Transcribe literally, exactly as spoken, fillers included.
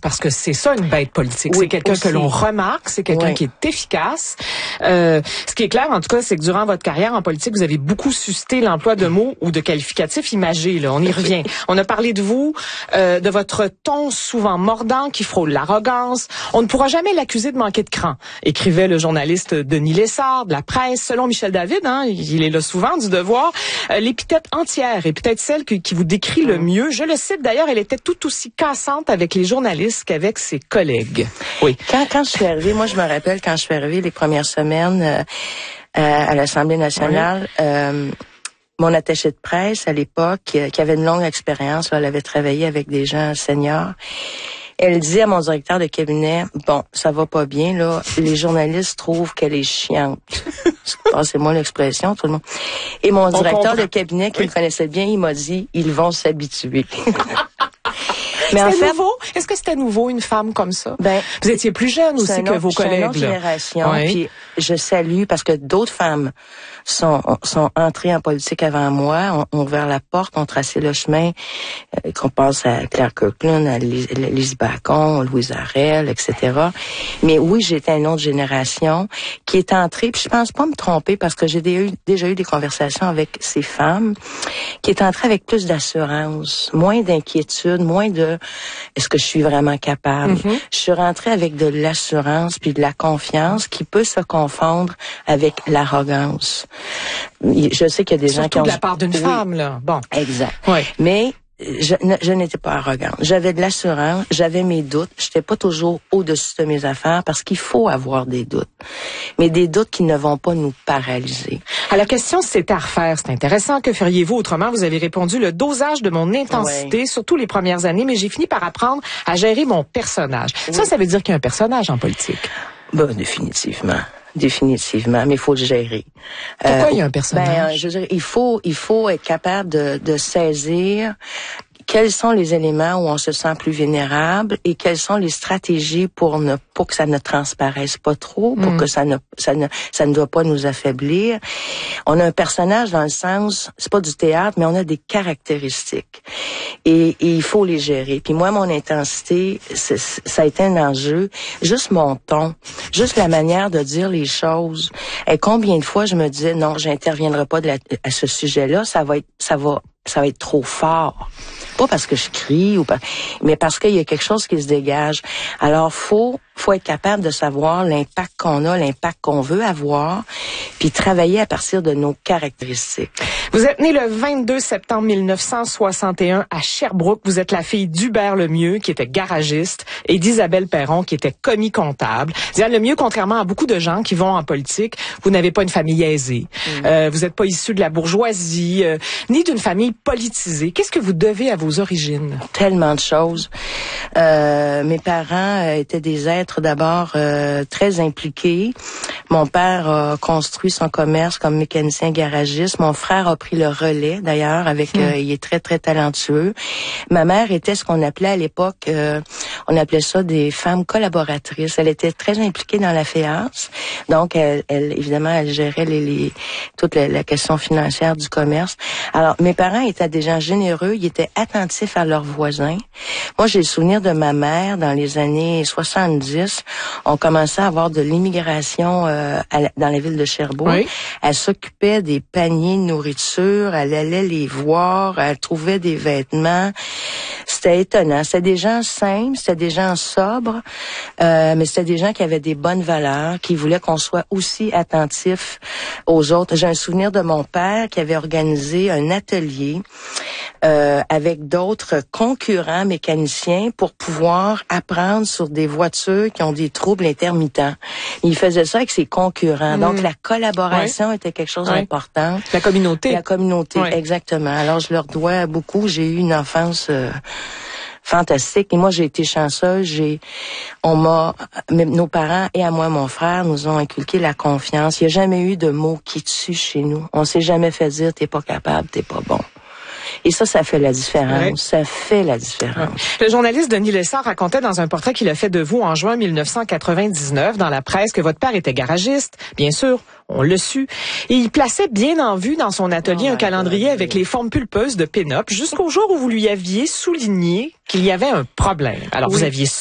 parce que c'est ça une bête politique. Oui, c'est quelqu'un aussi. que l'on remarque, c'est quelqu'un Oui. qui est efficace. Euh, ce qui est clair, en tout cas, c'est que durant votre carrière en politique, vous avez beaucoup suscité l'emploi de mots ou de qualificatifs imagés. Là, on y revient. On a parlé de vous, euh, de votre ton souvent mordant qui frôle l'arrogance. On ne pourra jamais l'accuser de manquer de cran, écrivait le journaliste Denis Lessard de La Presse. Selon Michel David, hein, il est là souvent du Devoir, euh, l'épithète entière est peut-être celle que, qui vous décrit le mieux. Je le cite d'ailleurs, elle était tout aussi cassante avec les journalistes qu'avec ses collègues. Oui. Quand, quand je suis arrivée, moi je me rappelle quand je suis arrivée les premières semaines euh, à, à l'Assemblée nationale, oui. euh, mon attachée de presse à l'époque, euh, qui avait une longue expérience, là, elle avait travaillé avec des gens seniors. Elle dit à mon directeur de cabinet, bon, ça va pas bien, là, les journalistes trouvent qu'elle est chiante. Passez-moi l'expression, tout le monde. Et mon On directeur comprend. de cabinet, qui oui. me connaissait bien, il m'a dit, ils vont s'habituer. Mais en fait, nouveau? Est-ce que c'était nouveau, une femme comme ça? Ben, vous étiez plus jeune aussi que autre, vos collègues. C'est une autre génération. Oui. Puis je salue parce que d'autres femmes sont sont entrées en politique avant moi, ont, ont ouvert la porte, ont tracé le chemin. Euh, qu'on pense à Claire Kirkland, à Lise Bacon, Louise Arel, et cetera. Mais oui, j'étais une autre génération qui est entrée. Puis je pense pas me tromper parce que j'ai déjà eu, déjà eu des conversations avec ces femmes qui est entrée avec plus d'assurance, moins d'inquiétude, moins de est-ce que je suis vraiment capable? Mm-hmm. Je suis rentrée avec de l'assurance puis de la confiance qui peut se confondre avec l'arrogance. Je sais qu'il y a des Surtout gens qui ont... de la part d'une oui. femme, là. Bon. Exact. Oui. Mais je, je n'étais pas arrogante. J'avais de l'assurance, j'avais mes doutes. J'étais pas toujours au-dessus de mes affaires parce qu'il faut avoir des doutes. Mais des doutes qui ne vont pas nous paralyser. À la question si c'était à refaire, c'est intéressant. Que feriez-vous autrement? Vous avez répondu le dosage de mon intensité, ouais. surtout les premières années, mais j'ai fini par apprendre à gérer mon personnage. Oui. Ça, ça veut dire qu'il y a un personnage en politique. Ben, définitivement. Définitivement, mais il faut le gérer. Pourquoi euh, il y a un personnage? Ben, je veux dire, il faut, il faut être capable de, de saisir quels sont les éléments où on se sent plus vulnérable et quelles sont les stratégies pour ne pour que ça ne transparaisse pas trop, pour mmh. que ça ne ça ne ça ne doit pas nous affaiblir. On a un personnage dans le sens, c'est pas du théâtre, mais on a des caractéristiques et, et il faut les gérer. Puis moi, mon intensité, c'est, ça a été un enjeu. Juste mon ton, juste la manière de dire les choses. Et combien de fois je me disais non, j'interviendrai pas de la, à ce sujet-là, ça va être ça va ça va être trop fort. Pas parce que je crie ou pas, mais parce qu'il y a quelque chose qui se dégage. Alors, faut, faut être capable de savoir l'impact qu'on a, l'impact qu'on veut avoir, puis travailler à partir de nos caractéristiques. Vous êtes née le vingt-deux septembre mille neuf cent soixante et un à Sherbrooke. Vous êtes la fille d'Hubert Lemieux, qui était garagiste, et d'Isabelle Perron, qui était commis comptable. Diane Lemieux, contrairement à beaucoup de gens qui vont en politique, vous n'avez pas une famille aisée. Mmh. Euh, vous n'êtes pas issu de la bourgeoisie, euh, ni d'une famille politisée. Qu'est-ce que vous devez à vos origines? Tellement de choses. Euh, mes parents euh, étaient des êtres d'abord euh, très impliqués. Mon père a construit son commerce comme mécanicien garagiste. Mon frère a pris le relais, d'ailleurs, avec mmh. euh, il est très, très talentueux. Ma mère était ce qu'on appelait à l'époque, euh, on appelait ça des femmes collaboratrices. Elle était très impliquée dans la F E A S. Donc, elle, elle évidemment, elle gérait les, les, toute la, la question financière du commerce. Alors, mes parents étaient des gens généreux, ils étaient attentifs à leurs voisins. Moi, j'ai le souvenir de ma mère, dans les années soixante-dix, on commençait à avoir de l'immigration euh, à la, dans la ville de Sherbrooke. Oui. Elle s'occupait des paniers de nourriture, elle allait les voir, elle trouvait des vêtements. C'était étonnant. C'était des gens simples, c'était des gens sobres, euh, mais c'était des gens qui avaient des bonnes valeurs, qui voulaient qu'on soit aussi attentifs aux autres. J'ai un souvenir de mon père qui avait organisé un atelier euh, avec d'autres concurrents mécaniciens pour pouvoir apprendre sur des voitures qui ont des troubles intermittents. Il faisait ça avec ses concurrents. Mmh. Donc, la collaboration oui. était quelque chose oui. d'important. La communauté. La communauté, oui. exactement. Alors, je leur dois beaucoup. J'ai eu une enfance... Euh, fantastique. Et moi, j'ai été chanceuse. J'ai, on m'a, nos parents et à moi, mon frère, nous ont inculqué la confiance. Il n'y a jamais eu de mots qui tuent chez nous. On s'est jamais fait dire t'es pas capable, t'es pas bon. Et ça, ça fait la différence. Ouais. Ça fait la différence. Ouais. Le journaliste Denis Lessard racontait dans un portrait qu'il a fait de vous en juin mille neuf cent quatre-vingt-dix-neuf dans la presse que votre père était garagiste, bien sûr. On l'a su. Et il plaçait bien en vue dans son atelier oh un calendrier God. avec les formes pulpeuses de pin-up jusqu'au jour où vous lui aviez souligné qu'il y avait un problème. Alors, oui. vous aviez